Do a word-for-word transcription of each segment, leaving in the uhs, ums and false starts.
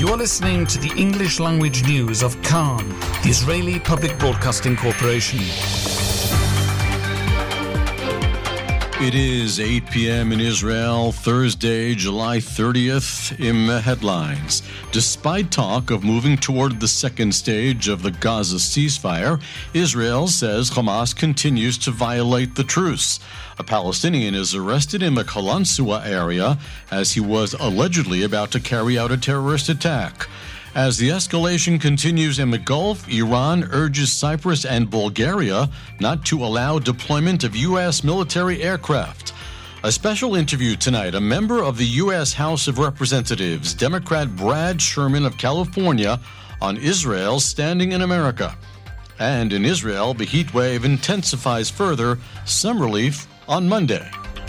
You are listening to the English language news of Khan, the Israeli Public Broadcasting Corporation. It is eight p.m. in Israel, Thursday, July thirtieth. In the headlines, despite talk of moving toward the second stage of the Gaza ceasefire, Israel says Hamas continues to violate the truce. A Palestinian is arrested in the Kalansua area as he was allegedly about to carry out a terrorist attack. As the escalation continues in the Gulf, Iran urges Cyprus and Bulgaria not to allow deployment of U S military aircraft. A special interview tonight. A member of the U S House of Representatives, Democrat Brad Sherman of California, on Israel's standing in America. And in Israel, the heat wave intensifies further. Some relief on Monday.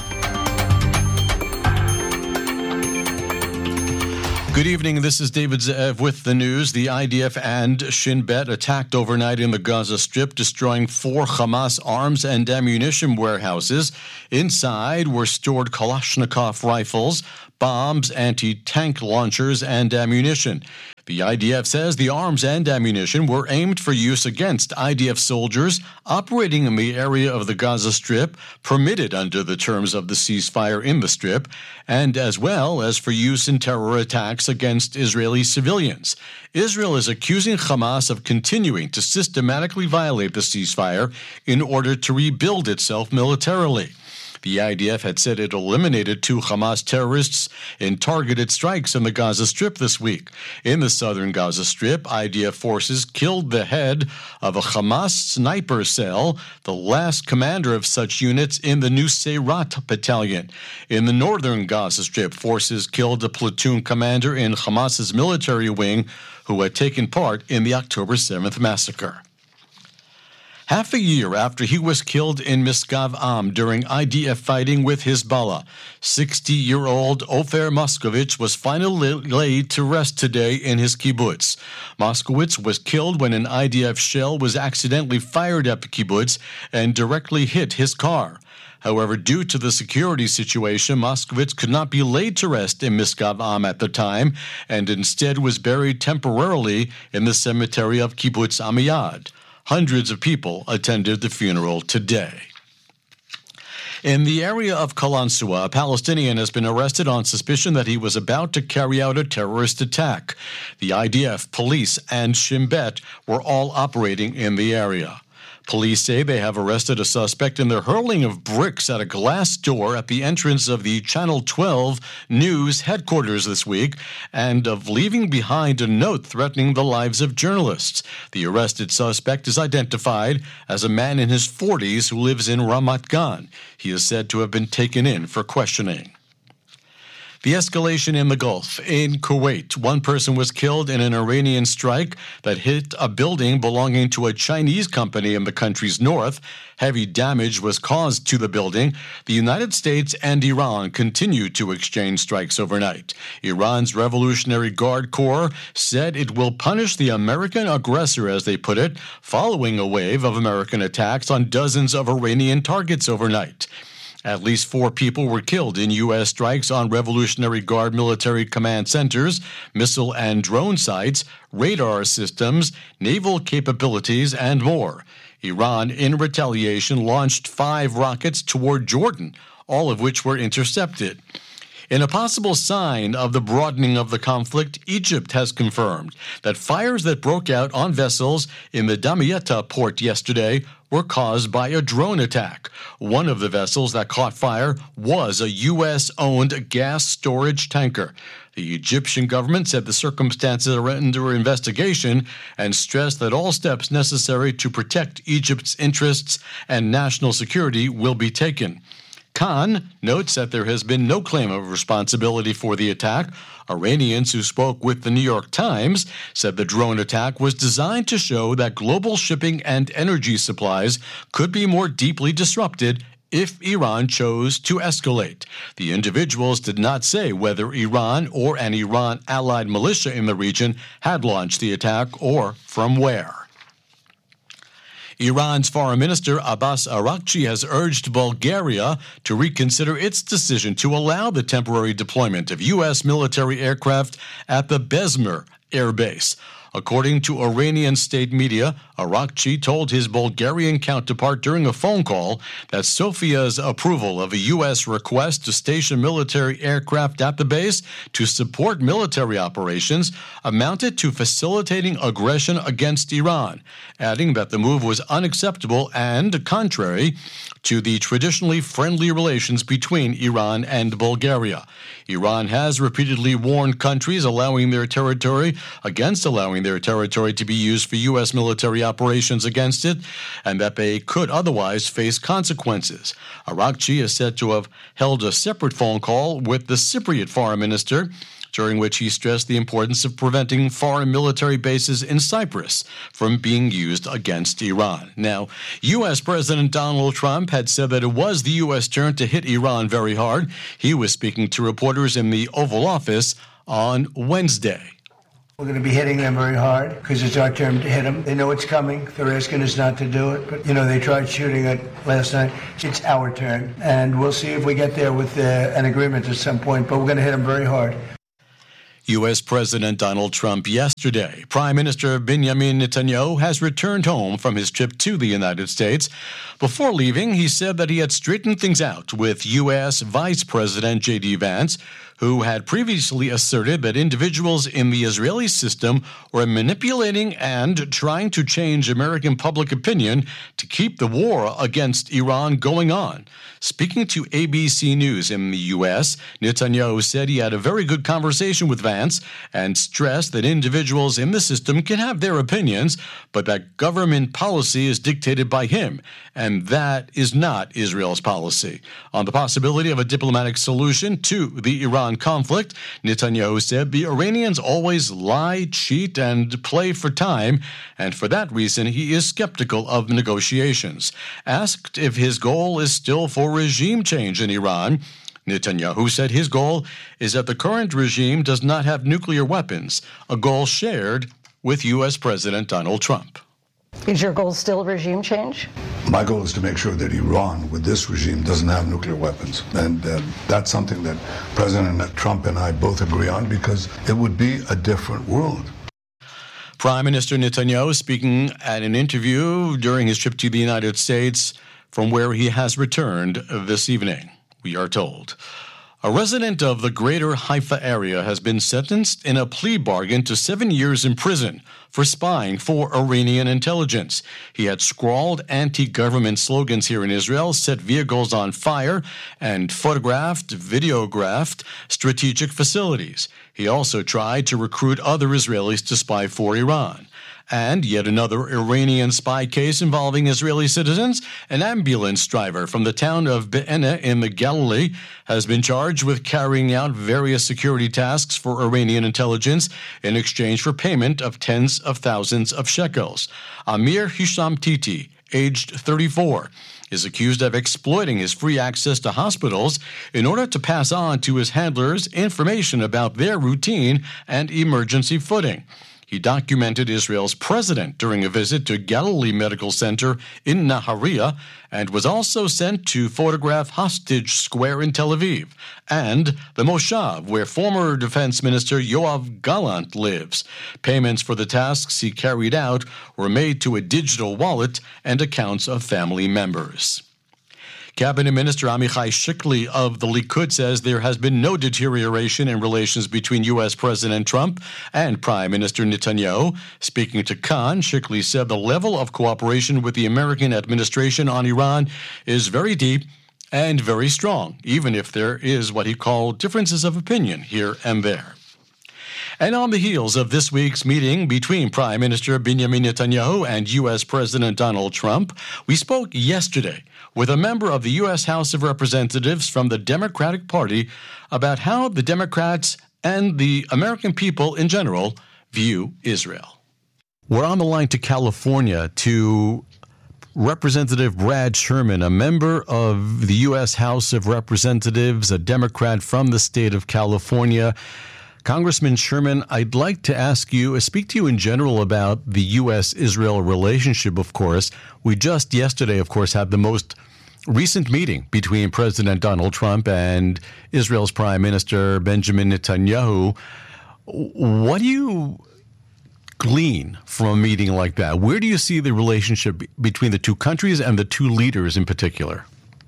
Good evening. This is David Ze'ev with the news. The I D F and Shin Bet attacked overnight in the Gaza Strip, destroying four Hamas arms and ammunition warehouses. Inside were stored Kalashnikov rifles, bombs, anti-tank launchers, and ammunition. The I D F says the arms and ammunition were aimed for use against I D F soldiers operating in the area of the Gaza Strip, permitted under the terms of the ceasefire in the Strip, and as well as for use in terror attacks against Israeli civilians. Israel is accusing Hamas of continuing to systematically violate the ceasefire in order to rebuild itself militarily. The I D F had said it eliminated two Hamas terrorists in targeted strikes in the Gaza Strip this week. In the southern Gaza Strip, I D F forces killed the head of a Hamas sniper cell, the last commander of such units in the Nuseirat battalion. In the northern Gaza Strip, forces killed a platoon commander in Hamas's military wing who had taken part in the October seventh massacre. Half a year after he was killed in Misgav Am during I D F fighting with Hezbollah, sixty-year-old Ofer Moskowitz was finally laid to rest today in his kibbutz. Moskowitz was killed when an I D F shell was accidentally fired at the kibbutz and directly hit his car. However, due to the security situation, Moskowitz could not be laid to rest in Misgav Am at the time and instead was buried temporarily in the cemetery of Kibbutz Amiyad. Hundreds of people attended the funeral today. In the area of Kalansua, a Palestinian has been arrested on suspicion that he was about to carry out a terrorist attack. The I D F, police, and Shin Bet were all operating in the area. Police say they have arrested a suspect in the hurling of bricks at a glass door at the entrance of the Channel twelve News headquarters this week and of leaving behind a note threatening the lives of journalists. The arrested suspect is identified as a man in his forties who lives in Ramat Gan. He is said to have been taken in for questioning. The escalation in the Gulf. In Kuwait, one person was killed in an Iranian strike that hit a building belonging to a Chinese company in the country's north. Heavy damage was caused to the building. The United States and Iran continue to exchange strikes overnight. Iran's Revolutionary Guard Corps said it will punish the American aggressor, as they put it, following a wave of American attacks on dozens of Iranian targets overnight. At least four people were killed in U S strikes on Revolutionary Guard military command centers, missile and drone sites, radar systems, naval capabilities, and more. Iran, in retaliation, launched five rockets toward Jordan, all of which were intercepted. In a possible sign of the broadening of the conflict, Egypt has confirmed that fires that broke out on vessels in the Damietta port yesterday were caused by a drone attack. One of the vessels that caught fire was a U S-owned gas storage tanker. The Egyptian government said the circumstances are under investigation and stressed that all steps necessary to protect Egypt's interests and national security will be taken. Khan notes that there has been no claim of responsibility for the attack. Iranians who spoke with the New York Times said the drone attack was designed to show that global shipping and energy supplies could be more deeply disrupted if Iran chose to escalate. The individuals did not say whether Iran or an Iran-allied militia in the region had launched the attack or from where. Iran's Foreign Minister Abbas Araghchi has urged Bulgaria to reconsider its decision to allow the temporary deployment of U S military aircraft at the Besmer air base. According to Iranian state media, Araghchi told his Bulgarian counterpart during a phone call that Sofia's approval of a U S request to station military aircraft at the base to support military operations amounted to facilitating aggression against Iran, adding that the move was unacceptable and contrary to the traditionally friendly relations between Iran and Bulgaria. Iran has repeatedly warned countries allowing their territory against allowing their territory to be used for U S military operations against it, and that they could otherwise face consequences. Araghchi is said to have held a separate phone call with the Cypriot foreign minister, during which he stressed the importance of preventing foreign military bases in Cyprus from being used against Iran. Now, U S. President Donald Trump had said that it was the U S turn to hit Iran very hard. He was speaking to reporters in the Oval Office on Wednesday. We're going to be hitting them very hard because it's our turn to hit them. They know it's coming. They're asking us not to do it. But, you know, they tried shooting it last night. It's our turn. And we'll see if we get there with uh, an agreement at some point. But we're going to hit them very hard. U S. President Donald Trump yesterday. Prime Minister Benjamin Netanyahu has returned home from his trip to the United States. Before leaving, he said that he had straightened things out with U S. Vice President J D Vance, who had previously asserted that individuals in the Israeli system were manipulating and trying to change American public opinion to keep the war against Iran going on. Speaking to A B C News in the U S, Netanyahu said he had a very good conversation with Vance and stressed that individuals in the system can have their opinions, but that government policy is dictated by him, and that is not Israel's policy. On the possibility of a diplomatic solution to the Iran conflict, Netanyahu said the Iranians always lie, cheat, and play for time, and for that reason he is skeptical of negotiations. Asked if his goal is still for regime change in Iran, Netanyahu said his goal is that the current regime does not have nuclear weapons, a goal shared with U S. President Donald Trump. Is your goal still regime change? My goal is to make sure that Iran, with this regime, doesn't have nuclear weapons. And uh, that's something that President Trump and I both agree on, because it would be a different world. Prime Minister Netanyahu speaking at an interview during his trip to the United States, from where he has returned this evening, we are told. A resident of the greater Haifa area has been sentenced in a plea bargain to seven years in prison for spying for Iranian intelligence. He had scrawled anti-government slogans here in Israel, set vehicles on fire, and photographed, videographed strategic facilities. He also tried to recruit other Israelis to spy for Iran. And yet another Iranian spy case involving Israeli citizens. An ambulance driver from the town of Be'ena in the Galilee has been charged with carrying out various security tasks for Iranian intelligence in exchange for payment of tens of thousands of shekels. Amir Hisham Titi, aged thirty-four, is accused of exploiting his free access to hospitals in order to pass on to his handlers information about their routine and emergency footing. He documented Israel's president during a visit to Galilee Medical Center in Nahariya and was also sent to photograph Hostage Square in Tel Aviv and the Moshav, where former Defense Minister Yoav Gallant lives. Payments for the tasks he carried out were made to a digital wallet and accounts of family members. Cabinet Minister Amichai Shikli of the Likud says there has been no deterioration in relations between U S. President Trump and Prime Minister Netanyahu. Speaking to Khan, Shikli said the level of cooperation with the American administration on Iran is very deep and very strong, even if there is what he called differences of opinion here and there. And on the heels of this week's meeting between Prime Minister Benjamin Netanyahu and U S. President Donald Trump, we spoke yesterday with a member of the U S. House of Representatives from the Democratic Party about how the Democrats and the American people in general view Israel. We're on the line to California to Representative Brad Sherman, a member of the U S. House of Representatives, a Democrat from the state of California. Congressman Sherman, I'd like to ask you, uh, speak to you in general about the U S Israel relationship, of course. We just yesterday, of course, had the most recent meeting between President Donald Trump and Israel's Prime Minister Benjamin Netanyahu. What do you glean from a meeting like that? Where do you see the relationship between the two countries and the two leaders in particular?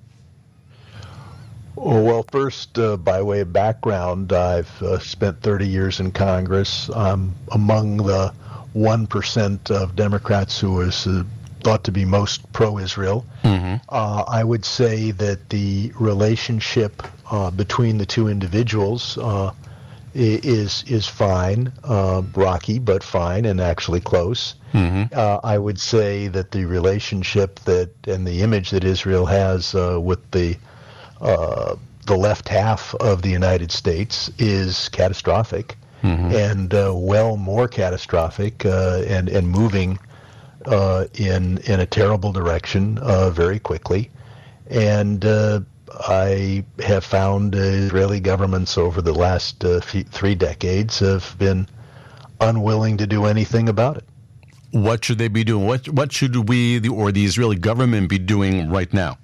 Well, first, uh, by way of background, I've uh, spent thirty years in Congress. I'm among the one percent of Democrats who is uh, thought to be most pro-Israel. Mm-hmm. Uh, I would say that the relationship uh, between the two individuals uh, is is fine, uh, rocky, but fine and actually close. Mm-hmm. Uh, I would say that the relationship that and the image that Israel has uh, with the uh, the left half of the United States is catastrophic, mm-hmm. and uh, well more catastrophic uh, and and moving uh, in in a terrible direction uh, very quickly, and. Uh, I have found uh, Israeli governments over the last uh, few, three decades have been unwilling to do anything about it. What should they be doing? What what should we the, or the Israeli government be doing right now?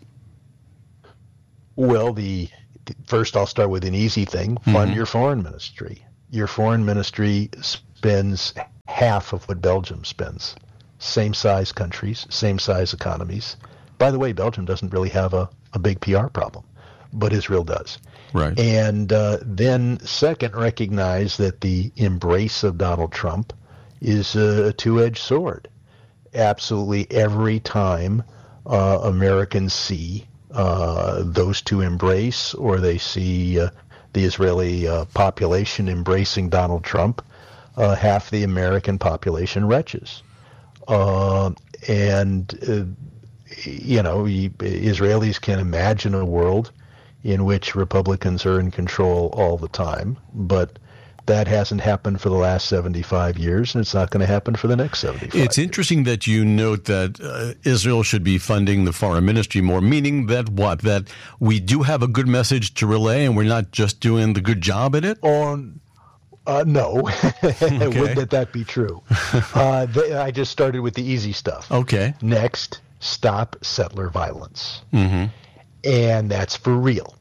Well, the, the first I'll start with an easy thing: fund mm-hmm. your foreign ministry. Your foreign ministry spends half of what Belgium spends. Same size countries, same size economies. By the way, Belgium doesn't really have a a big P R problem, but Israel does. Right. And uh, then second, recognize that the embrace of Donald Trump is a two-edged sword. Absolutely every time uh, Americans see uh, those two embrace, or they see uh, the Israeli uh, population embracing Donald Trump, uh, half the American population retches. Uh, and uh, You know, Israelis can imagine a world in which Republicans are in control all the time, but that hasn't happened for the last seventy-five years, and it's not going to happen for the next seventy-five It's years. Interesting that you note that uh, Israel should be funding the foreign ministry more, meaning that what? That we do have a good message to relay and we're not just doing the good job at it? On Uh, no. Okay. Would that that be true? uh, they, I just started with the easy stuff. Okay. Next, stop settler violence. Mm-hmm. And that's for real.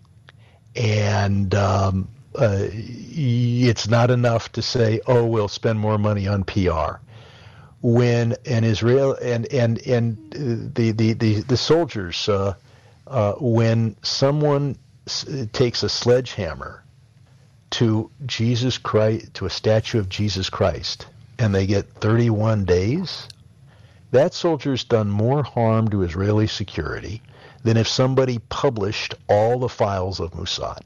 And um, uh, it's not enough to say, oh, we'll spend more money on P R. When an Israel and and and the the the, the soldiers, uh, uh, when someone s- takes a sledgehammer to Jesus Christ, to a statue of Jesus Christ, and they get thirty-one days, that soldier's done more harm to Israeli security than if somebody published all the files of Mossad.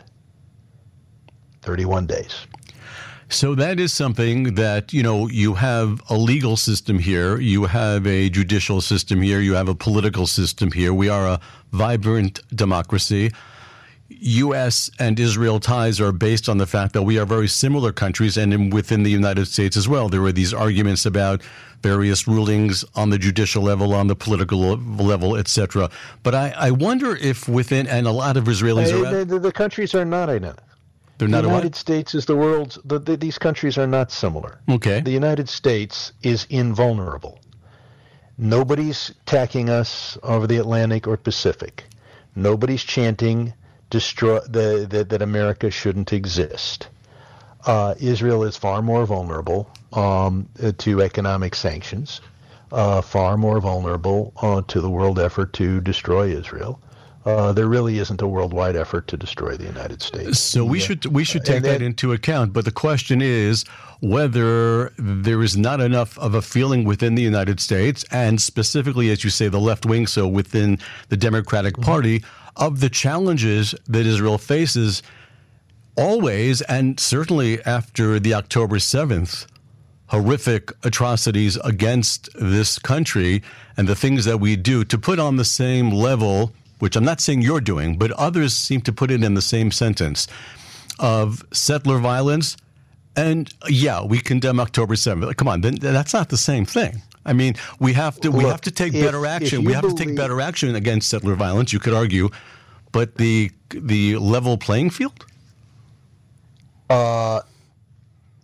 thirty-one days. So that is something that, you know, you have a legal system here, you have a judicial system here, you have a political system here. We are a vibrant democracy. U S and Israel ties are based on the fact that we are very similar countries, and in, within the United States as well. There were these arguments about various rulings on the judicial level, on the political level, et cetera. But I, I wonder if within, and a lot of Israelis Hey, are... the, the countries are not identical. They're not the United what? States is the world's, the, the, these countries are not similar. Okay. The United States is invulnerable. Nobody's attacking us over the Atlantic or Pacific. Nobody's chanting destroy the, the, that America shouldn't exist. Uh, Israel is far more vulnerable um, to economic sanctions, uh, far more vulnerable uh, to the world effort to destroy Israel. Uh, there really isn't a worldwide effort to destroy the United States. So we Yeah. should we should take And that then- into account. But the question is whether there is not enough of a feeling within the United States, and specifically, as you say, the left wing, so within the Democratic Party, of the challenges that Israel faces always, and certainly after the October seventh horrific atrocities against this country and the things that we do, to put on the same level, which I'm not saying you're doing, but others seem to put it in the same sentence, of settler violence. And yeah, we condemn October seventh. Come on, then that's not the same thing. I mean, we have to we Look, have to take if- better if action. you We have to believe- take better action against settler violence, you could argue, but the the level playing field? Uh,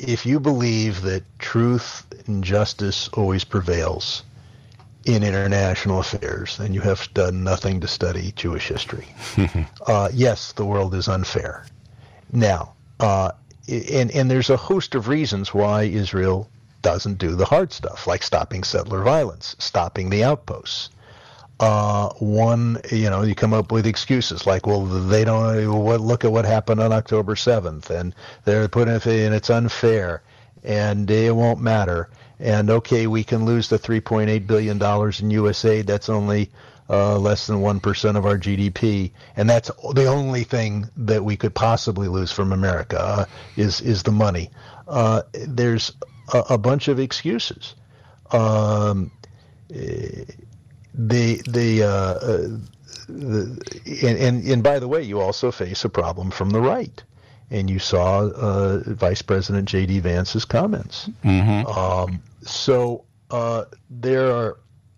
if you believe that truth and justice always prevails in international affairs, then you have done nothing to study Jewish history. uh, yes, the world is unfair. Now, uh, and, and there's a host of reasons why Israel doesn't do the hard stuff, like stopping settler violence, stopping the outposts. Uh, one, you know, you come up with excuses like, well, they don't, what, look at what happened on October seventh, and they're putting it, and it's unfair, and it won't matter. And okay, we can lose the three point eight billion dollars in U S aid. That's only uh, less than one percent of our G D P. And that's the only thing that we could possibly lose from America uh, is, is the money. Uh, there's a, a bunch of excuses. Um, the, the, uh, the and, and, and by the way, you also face a problem from the right. And you saw uh, Vice President J D Vance's comments. Mm-hmm. Um, so uh, there are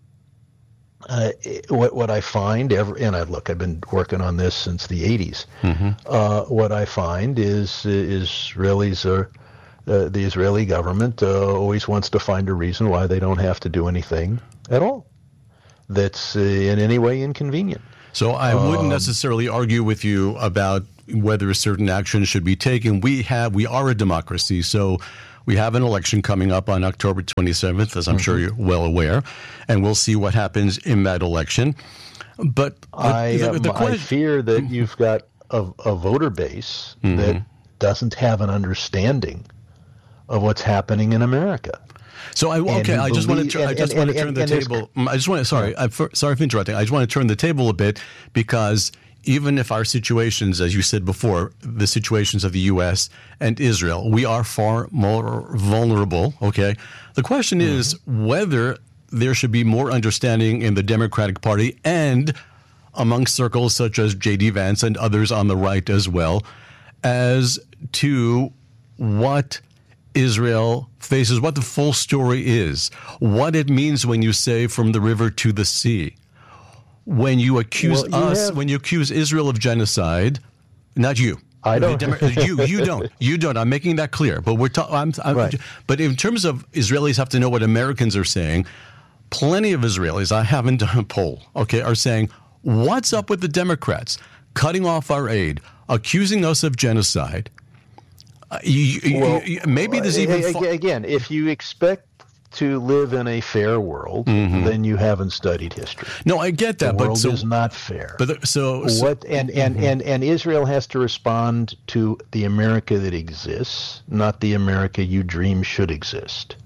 uh, what what I find, every, and I look, I've been working on this since the eighties. Mm-hmm. Uh, what I find is is Israelis are uh, the Israeli government uh, always wants to find a reason why they don't have to do anything at all that's uh, in any way inconvenient. So I wouldn't Um, necessarily argue with you about whether a certain action should be taken. We have, we are a democracy, so we have an election coming up on October twenty-seventh, as I'm sure you're well aware, and we'll see what happens in that election. But the, I, the, um, the I question, fear that you've got a, a voter base that doesn't have an understanding of what's happening in America. so I okay. who I just want believe- to. I and- just and- want to and- turn the and there's- table. I just want to. Sorry, I'm for, sorry for interrupting. I just want to turn the table a bit because even if our situations, as you said before, the situations of the U S and Israel, we are far more vulnerable. Okay, the question Mm-hmm. is whether there should be more understanding in the Democratic Party and among circles such as J D Vance and others on the right as well, as to what Israel faces, what the full story is, what it means when you say from the river to the sea. When you accuse Well, you us, have- when you accuse Israel of genocide, not you. I The don't. Demo- you, you don't. You don't. I'm making that clear. But we're talking. I'm, I'm, Right. But in terms of Israelis have to know what Americans are saying. Plenty of Israelis, I haven't done a poll, okay, are saying, what's up with the Democrats cutting off our aid, accusing us of genocide? Uh, you, you- Well, you- maybe there's even a- fa- a- again, if you expect to live in a fair world, Mm-hmm. then you haven't studied history. no, I get The that, but world so is not fair. but the- so, so what and, and, and, and Israel has to respond to the America that exists, not the America you dream should exist.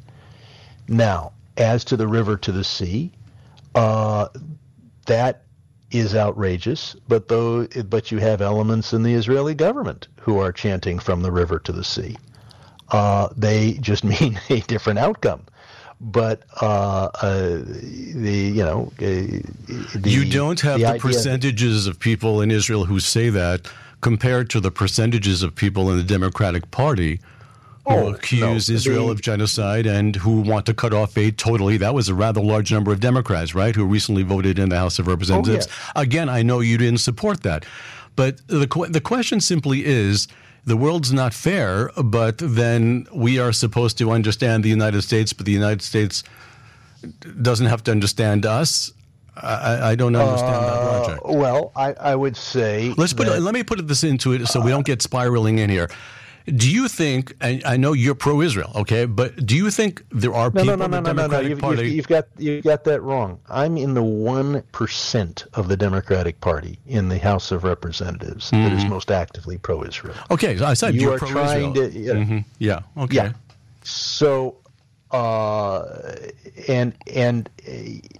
Now, as to the river to the sea, uh, that is outrageous, but though but you have elements in the Israeli government who are chanting from the river to the sea. Uh, they just mean a different outcome. But uh, uh, the you know uh, the, you don't have the the idea- percentages of people in Israel who say that compared to the percentages of people in the Democratic Party who Oh, accuse no, Israel the- of genocide and who want to cut off aid totally. That was a rather large number of Democrats, right, who recently voted in the House of Representatives. Oh, Again, I know you didn't support that. But the que- the question simply is, the world's not fair, but then we are supposed to understand the United States, but the United States doesn't have to understand us. I, I don't understand that logic. Uh, well, I, I would say Let's put that, it, let me put this into it so we don't get spiraling in here. Do you think, and I know you're pro-Israel, okay, but do you think there are no, people no, no, in no, the no, no, no. Democratic You've, Party? you've, you've got you've got that wrong. I'm in the one percent of the Democratic Party in the House of Representatives that is most actively pro-Israel. okay, so I said You you're are pro-Israel. trying to, you know, Mhm. Yeah, okay. Yeah. So, uh, and and uh,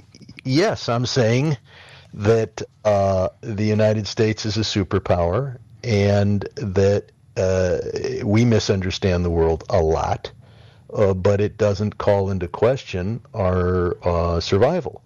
yes, I'm saying that uh, the United States is a superpower, and that uh, we misunderstand the world a lot, uh, but it doesn't call into question our uh, survival.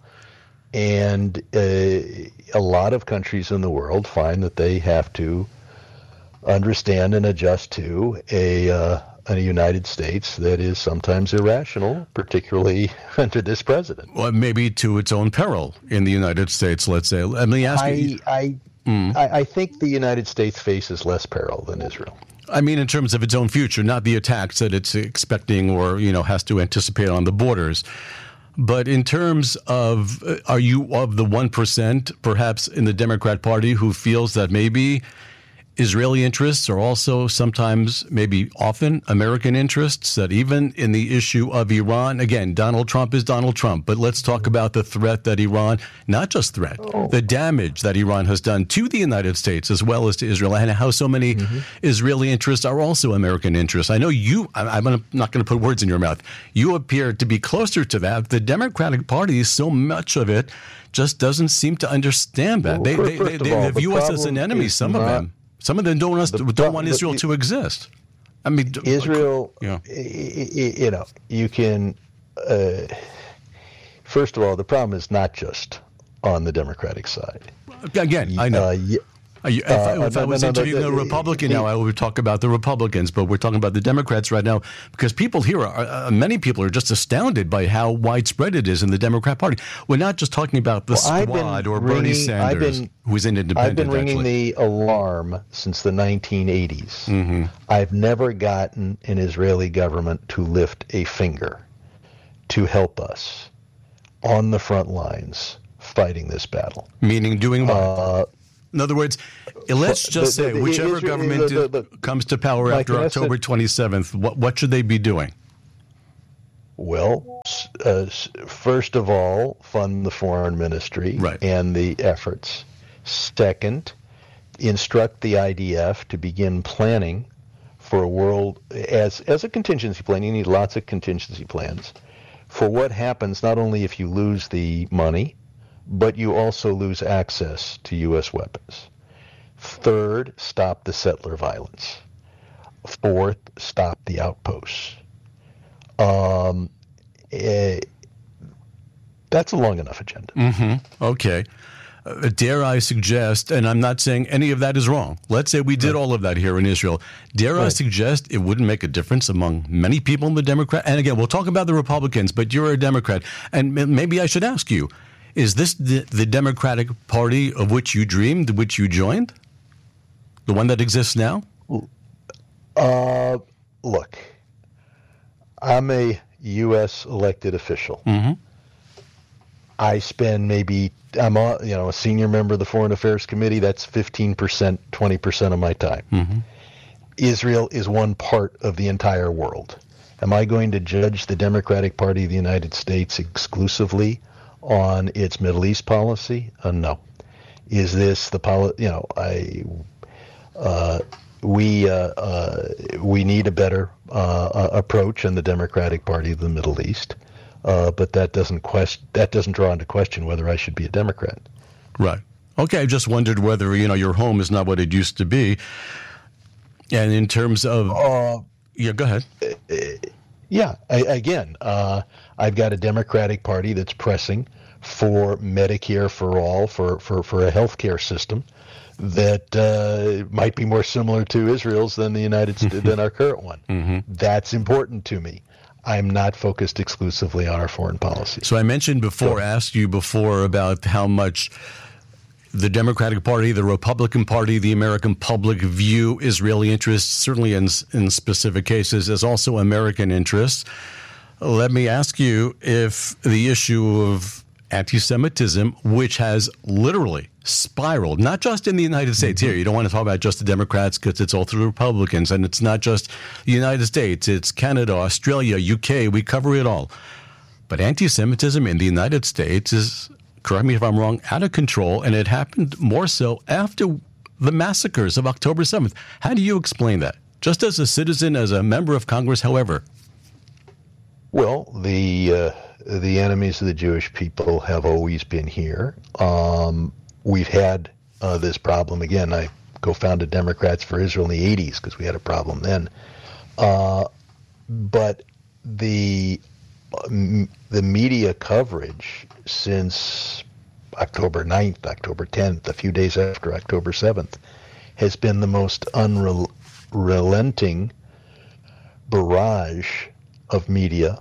And uh, a lot of countries in the world find that they have to understand and adjust to a uh, a United States that is sometimes irrational, particularly under this president. Well, maybe to its own peril in the United States, let's say. Let me ask you. I I, I I think the United States faces less peril than Israel. I mean, in terms of its own future, not the attacks that it's expecting or, you know, has to anticipate on the borders. But in terms of, uh, are you of the one percent, perhaps in the Democrat Party, who feels that maybe Israeli interests are also sometimes, maybe often, American interests, that even in the issue of Iran, again, Donald Trump is Donald Trump, but let's talk about the threat that Iran, not just threat, oh. the damage that Iran has done to the United States as well as to Israel, and how so many mm-hmm. Israeli interests are also American interests. I know you, I'm not going to put words in your mouth, you appear to be closer to that. The Democratic Party, so much of it just doesn't seem to understand that. Well, they, they, they, they, all, they view us as an enemy, some not- of them. Some of them don't want us to, don't want Israel to exist. I mean, Israel. You know, you know, you can. Uh, first of all, the problem is not just on the Democratic side. Again, I know. Uh, yeah, you, if, uh, if no, I was no, no, interviewing no, no, a Republican he, now, I would talk about the Republicans, but we're talking about the Democrats right now because people here, are, uh, many people are just astounded by how widespread it is in the Democrat Party. We're not just talking about the well, squad or ringing, Bernie Sanders, been, who's an independent. I've been ringing actually. the alarm since the nineteen eighties. Mm-hmm. I've never gotten an Israeli government to lift a finger to help us on the front lines fighting this battle. Meaning doing what? Uh, In other words, let's just the, the, say whichever Israel, government the, the, the, comes to power after October twenty-seventh, what, what should they be doing? Well, uh, first of all, fund the foreign ministry right. and the efforts. Second, instruct the I D F to begin planning for a world as as a contingency plan. You need lots of contingency plans for what happens not only if you lose the money, but you also lose access to U S weapons. Third, stop the settler violence. Fourth, stop the outposts. Um, eh, that's a long enough agenda. Mm-hmm. Okay. Uh, dare I suggest, and I'm not saying any of that is wrong. Let's say we did right. all of that here in Israel. Dare right. I suggest it wouldn't make a difference among many people in the Democrat? And again, we'll talk about the Republicans, but you're a Democrat. And maybe I should ask you, is this the, the Democratic Party of which you dreamed, which you joined? The one that exists now? Uh, look, I'm a U S elected official. Mm-hmm. I spend maybe, I'm a, you know, a senior member of the Foreign Affairs Committee. That's fifteen percent, twenty percent of my time. Mm-hmm. Israel is one part of the entire world. Am I going to judge the Democratic Party of the United States exclusively on its Middle East policy? Uh, no. Is this the poli- you know, I, uh, we, uh, uh, we need a better uh, approach in the Democratic Party of the Middle East, uh, but that doesn't quest- that doesn't draw into question whether I should be a Democrat. Right. Okay, I just wondered whether, you know, your home is not what it used to be. And in terms of... Uh, yeah, go ahead. Uh, yeah, I, again, uh, I've got a Democratic Party that's pressing for Medicare for all, for, for, for a health care system that uh, might be more similar to Israel's than the United States, than our current one. Mm-hmm. That's important to me. I'm not focused exclusively on our foreign policy. So I mentioned before, so, asked you before about how much the Democratic Party, the Republican Party, the American public view Israeli interests, certainly in, in specific cases, as also American interests. Let me ask you if the issue of anti-Semitism, which has literally spiraled, not just in the United States here. You don't want to talk about just the Democrats because it's all through the Republicans, and it's not just the United States. It's Canada, Australia, U K. We cover it all. But anti-Semitism in the United States is, correct me if I'm wrong, out of control, and it happened more so after the massacres of October seventh. How do you explain that? Just as a citizen, as a member of Congress, however. Well, the uh, the enemies of the Jewish people have always been here. Um, we've had uh, this problem again. I co-founded Democrats for Israel in the eighties because we had a problem then. Uh, but the um, the media coverage since October ninth, October tenth, a few days after October seventh, has been the most unrelenting barrage of media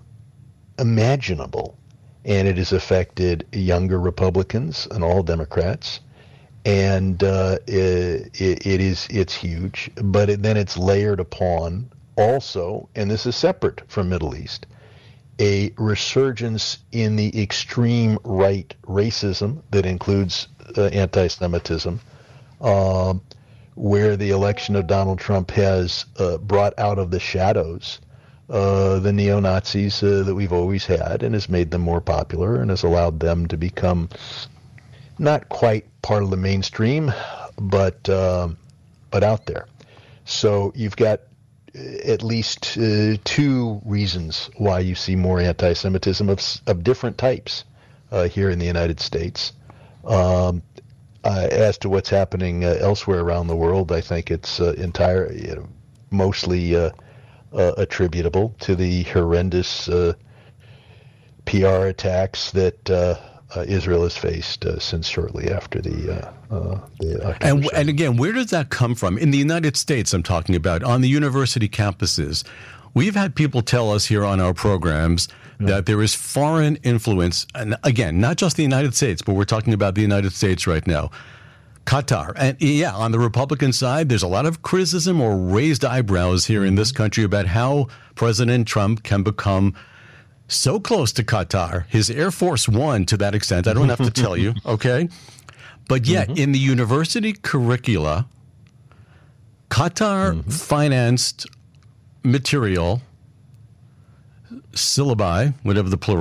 imaginable, and it has affected younger Republicans and all Democrats, and uh, it, it is it's huge. But it, then it's layered upon also, and this is separate from Middle East, a resurgence in the extreme right racism that includes uh, anti-Semitism, um, where the election of Donald Trump has uh, brought out of the shadows uh, the neo-Nazis uh, that we've always had, and has made them more popular and has allowed them to become not quite part of the mainstream, but um, but out there. So you've got at least uh, two reasons why you see more anti-Semitism of, of different types uh, here in the United States. Um, uh, as to what's happening uh, elsewhere around the world, I think it's uh, entire, you know, mostly uh, uh, attributable to the horrendous uh, P R attacks that uh, uh, Israel has faced uh, since shortly after the uh, uh, the October and, and again, where does that come from? In the United States, I'm talking about, on the university campuses. We've had people tell us here on our programs yeah. that there is foreign influence, and again, not just the United States, but we're talking about the United States right now. Qatar. And yeah, on the Republican side, there's a lot of criticism or raised eyebrows here in this country about how President Trump can become so close to Qatar. His Air Force One, to that extent, I don't have to tell you, okay? But yet, mm-hmm. in the university curricula, Qatar mm-hmm. financed material, syllabi, whatever the plural